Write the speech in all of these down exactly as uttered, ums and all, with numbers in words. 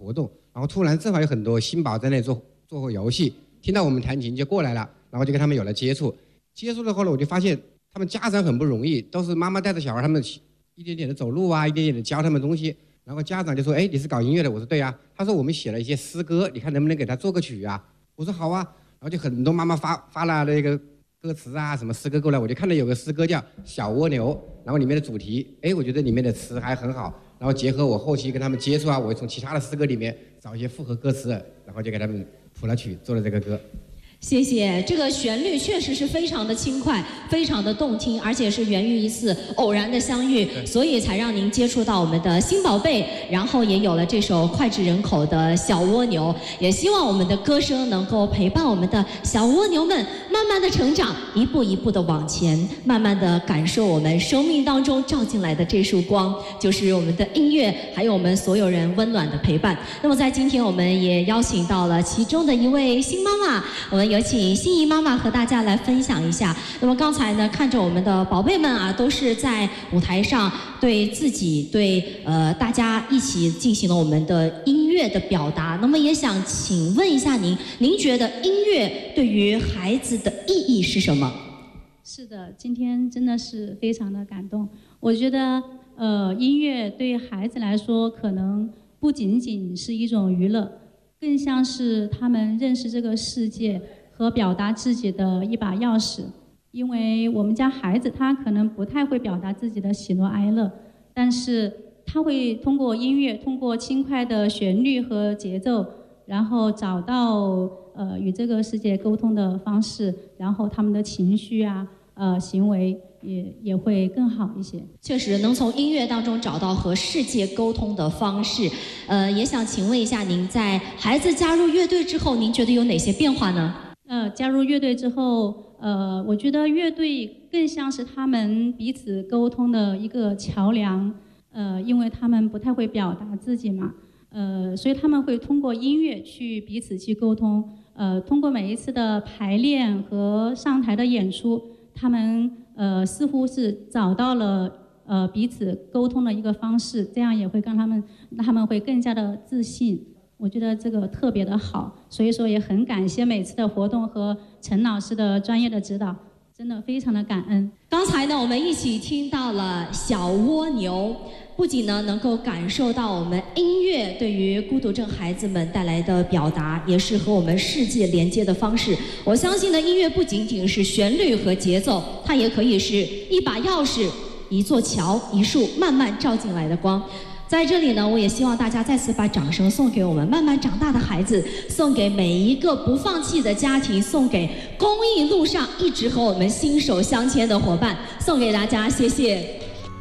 活动，然后突然正好有很多新宝在那里做做游戏，听到我们弹琴就过来了，然后就跟他们有了接触。接触了后呢，我就发现他们家长很不容易，都是妈妈带着小孩，他们一点点的走路啊，一点点的教他们东西。然后家长就说：“哎，你是搞音乐的？”我说：“对啊。”他说：“我们写了一些诗歌，你看能不能给他做个曲啊？”我说：“好啊。”然后就很多妈妈发发了那个歌词啊，什么诗歌过来，我就看到有个诗歌叫《小蜗牛》，然后里面的主题，哎，我觉得里面的词还很好。然后结合我后期跟他们接触啊，我从其他的诗歌里面找一些符合歌词，然后就给他们谱了曲，做了这个歌。 谢谢，这个旋律确实是非常的轻快，非常的动听，而且是源于一次偶然的相遇，所以才让您接触到我们的新宝贝，然后也有了这首脍炙人口的小蜗牛。也希望我们的歌声能够陪伴我们的小蜗牛们慢慢的成长，一步一步的往前，慢慢的感受我们生命当中照进来的这束光，就是我们的音乐，还有我们所有人温暖的陪伴。那么在今天我们也邀请到了其中的一位新妈妈，我们有请心怡妈妈和大家来分享一下。那么刚才呢，看着我们的宝贝们啊，都是在舞台上对自己、对呃大家一起进行了我们的音乐的表达。那么也想请问一下您，您觉得音乐对于孩子的意义是什么？ 是的，今天真的是非常的感动。我觉得呃，音乐对孩子来说，可能不仅仅是一种娱乐，更像是他们认识这个世界和表达自己的一把钥匙。因为我们家孩子他可能不太会表达自己的喜怒哀乐，但是他会通过音乐，通过轻快的旋律和节奏，然后找到呃与这个世界沟通的方式，然后他们的情绪啊、呃行为也也会更好一些。 确实能从音乐当中找到和世界沟通的方式。呃，也想请问一下您，在孩子加入乐队之后，您觉得有哪些变化呢？ 呃，加入乐队之后，呃，我觉得乐队更像是他们彼此沟通的一个桥梁。呃，因为他们不太会表达自己嘛，呃，所以他们会通过音乐去彼此去沟通。呃，通过每一次的排练和上台的演出，他们呃似乎是找到了呃彼此沟通的一个方式，这样也会让他们他们会更加的自信。我觉得这个特别的好，所以说也很感谢每次的活动和陈老师的专业的指导，真的非常的感恩。 刚才呢，我们一起听到了小蜗牛，不仅呢能够感受到我们音乐对于孤独症孩子们带来的表达，也是和我们世界连接的方式。我相信呢，音乐不仅仅是旋律和节奏，它也可以是一把钥匙、一座桥、一束慢慢照进来的光。在这里呢，我也希望大家再次把掌声送给我们慢慢长大的孩子，送给每一个不放弃的家庭，送给公益路上一直和我们心手相牵的伙伴，送给大家，谢谢。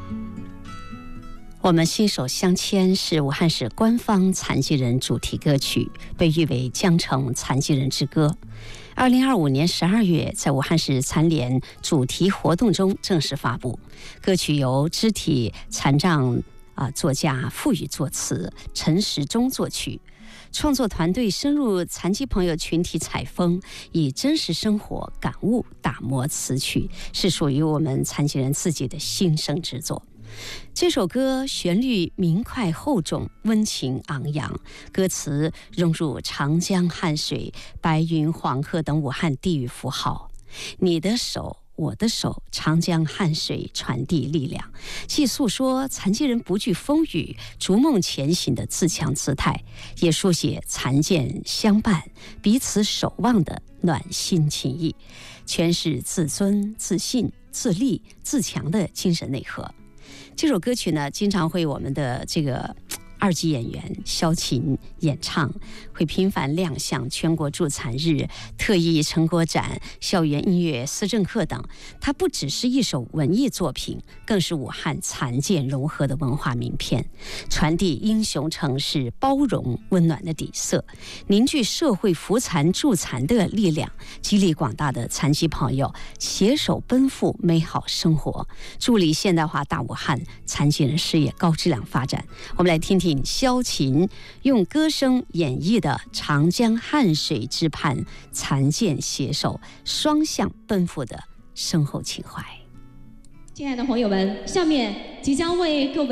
我们心手相牵是武汉市官方残疾人主题歌曲，被誉为江城残疾人之歌。二零二五年十二月，在武汉市残联主题活动中正式发布。歌曲由肢体残障啊，作家傅宇作词，陈时中作曲。创作团队深入残疾朋友群体采风，以真实生活感悟打磨词曲，是属于我们残疾人自己的心声之作。这首歌旋律明快厚重，温情昂扬，歌词融入长江汉水、白云黄河等武汉地域符号。你的手我的手，长江汉水传递力量，既诉说残疾人不惧风雨、逐梦前行的自强姿态，也书写残健相伴、彼此守望的暖心情谊，诠释自尊、自信、自立、自强的精神内核。这首歌曲呢，经常会我们的这个二级演员萧琴演唱，会频繁亮相全国助残日、特异成果展、校园音乐思政课等。它不只是一首文艺作品，更是武汉残健融合的文化名片，传递英雄城市包容温暖的底色，凝聚社会扶残助残的力量，激励广大的残疾朋友携手奔赴美好生活，助力现代化大武汉残疾人事业高质量发展。我们来听听萧琴用歌声演绎的长江汉水之畔残健携手双向奔赴的深厚情怀。 亲爱的朋友们，下面即将为各位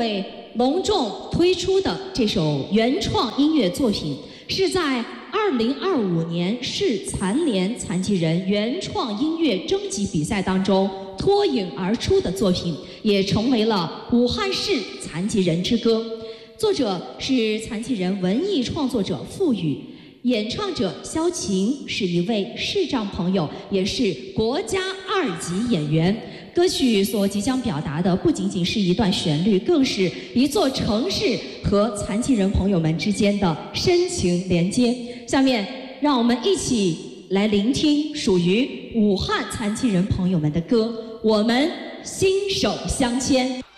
隆重推出的这首原创音乐作品，是在二零二五年市残联残疾人原创音乐征集比赛当中脱颖而出的作品，也成为了武汉市残疾人之歌。作者是残疾人文艺创作者付宇，演唱者萧晴是一位视障朋友，也是国家二级演员。歌曲所即将表达的不仅仅是一段旋律，更是一座城市和残疾人朋友们之间的深情连接。下面让我们一起来聆听属于武汉残疾人朋友们的歌，我们心手相牵。